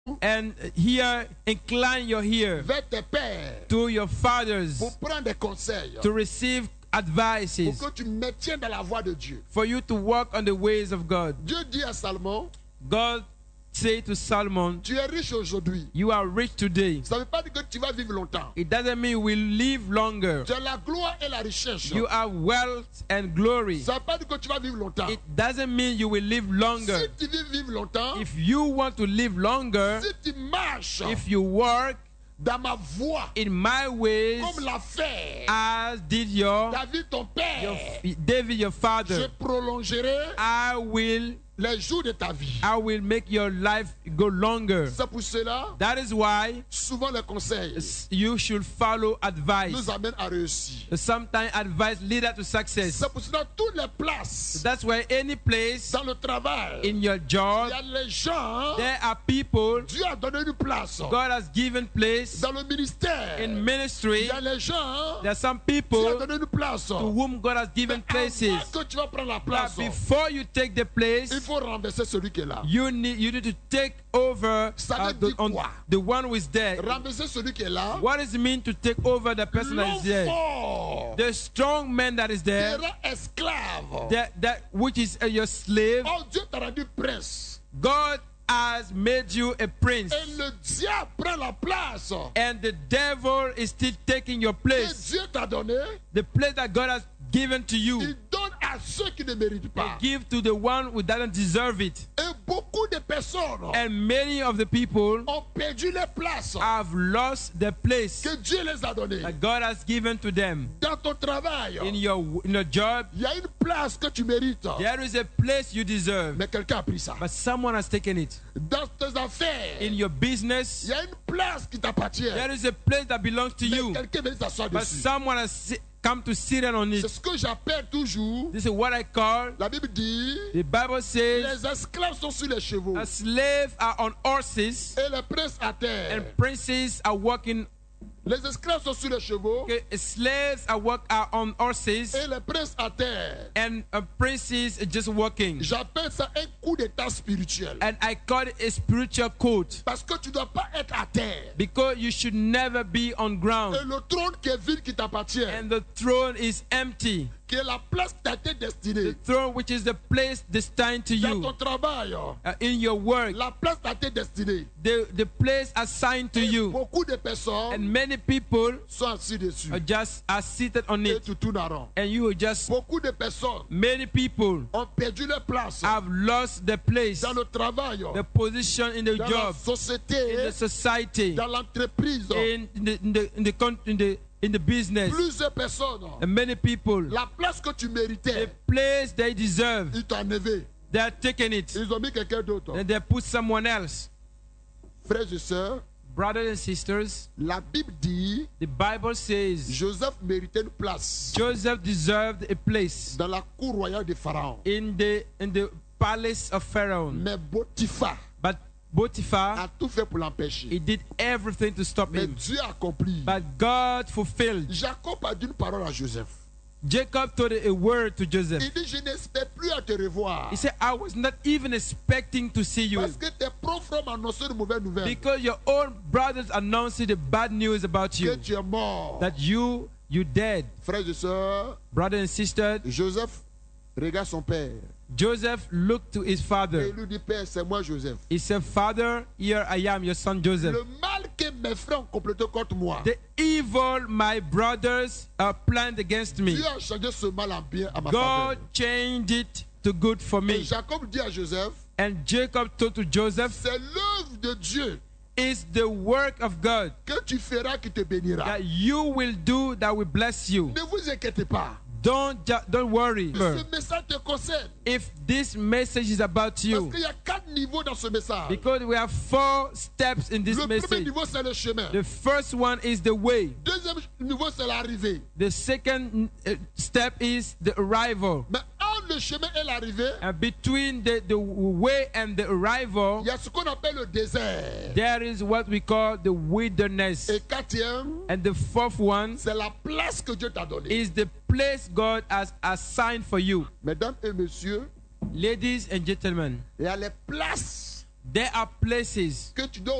And here, incline your ear vers tes pères to your fathers pour prendre des conseils, to receive pour advices, que tu maintiennes dans la voie de Dieu. for you to walk on the ways of God. Dieu dit à Salomon, God said to Solomon, tu es riche aujourd'hui. you are rich today. Ça ne veut pas dire que tu vas vivre longtemps. It doesn't mean you will live longer. Tu as la gloire et la richesse. You are wealth and glory. Ça ne veut pas dire que tu vas vivre longtemps. It doesn't mean you will live longer. Si tu veux vivre longtemps, If you want to live longer, si tu marches if you work dans ma voie, in my ways, comme l'a fait as did your David ton père, David your je father, prolongerai I will les jours de ta vie. make your life go longer. C'est pour cela, That is why souvent les conseils you should follow advice. nous amènent à réussir. Sometimes advice leads to success. C'est pour cela toutes les places That's why any place dans le travail, in your il job, y a les gens, there are people Dieu a donné une place. God has given place Dans le ministère, in il ministry. y a les gens, There are some Dieu a people donné une place. to whom God has given places. Avant que tu vas prendre la But place, before you take the place, il faut renverser celui qui est là. you need to take over Ça veut dire quoi? the one who is there. Renverser celui qui est là. What does it mean to take over the person that is there? L'homme fort The strong man that is there, sera esclave. that which is your slave. Oh, Dieu t'a rendu prince. God has made you a prince, Et le diable prend la place and the devil is still taking your que place. Dieu t'a donné. The place that God has given to you, Il donne à ceux qui ne méritent pas. give to the one who doesn't deserve it. Et beaucoup de personnes And many of the people ont perdu les places have lost the place que Dieu les a données. that God has given to them. Dans ton travail, In your job, il y a une place que tu mérites. there is a place you deserve, Mais quelqu'un a pris ça. but someone has taken it. Dans tes affaires, In your business, il y a une place qui t'appartient. there is a place that belongs to Mais you, quelqu'un mérite s'asseoir but dessus. someone has come to sit on C'est it. ce que j'appelle toujours, This is what I call, la Bible dit, the Bible says, les esclaves sont sur les chevaux slaves are on horses et les princes à terre. and princes are walking. Les esclaves sont sur les chevaux Okay, slaves are on horses et les princes à terre. and princes are just walking. J'appelle ça un coup d'état spirituel. And I call it a spiritual code, Parce que tu ne dois pas être à terre. because you should never be on Et ground, le trône qui est vide qui t'appartient, and the throne is empty. qui est la place qui t'a été destinée. The throne, which is the place destined to Dans ton you, travail, in your work, la place t'a été destinée. the place assigned to Et you, beaucoup de personnes and many people sont assis dessus. are seated on Et it, tu tournes en rond. and you will just. Beaucoup de personnes Many people ont perdu leur place have lost the place, dans le travail, the position in the dans la job, in société, the society, dans l'entreprise. in the business. Plusieurs personnes, And many people, la place que tu the méritais, place they deserve, ils t'ont enlevé. they are taking it, Ils ont mis quelqu'un d'autre. and they put someone else. Frères et sœurs, Brothers and sisters, la Bible dit, the Bible says Joseph méritait une place Joseph deserved a place dans la cour royale de Pharaon. in the palace of Pharaoh, Mais Potiphar but Potiphar, a tout fait pour l'empêcher. he did everything to stop Mais him, Dieu a accompli. but God fulfilled. Jacob a dit une parole à Joseph. Jacob told a word to Joseph. Il dit, je n'espère plus à te revoir. He said, I was not even expecting to see you, Parce que tes propres frères m'ont annoncé de mauvaises nouvelles. because your own brothers announced the bad news about Que you, tu es mort. that you dead. Frères et sœurs, Brothers and sisters, Joseph regarde son père. Joseph looked to his Et father. il lui dit, Père, c'est moi Joseph. He said, Father, here I am, your son Joseph. Le mal que mes frères ont complété contre moi, The evil my brothers planned against me, Dieu a changé ce mal en bien à ma God faveur. changed it to good for Et me. Jacob dit à Joseph, And Jacob told to Joseph, c'est l'œuvre de Dieu it's the work of God que tu feras qui te bénira. that you will do that will bless you. Ne vous inquiétez pas. Don't worry. Ce message te concerne. If this message is about Parce you, qu'il y a 4 niveaux dans ce message. because we have 4 steps in this Le premier message. niveau, c'est le chemin. The first one is the way. Deuxième niveau, c'est l'arrivée. The second step is the arrival. Mais entre le chemin et l'arrivée, And between the way and the arrival, il y a ce qu'on appelle le désert. there is what we call the wilderness. Et quatrième, And the fourth one c'est la place que Dieu t'a donnée. is the place God has assigned for you. Mesdames et messieurs, Ladies and gentlemen, il y a les places There are places que tu dois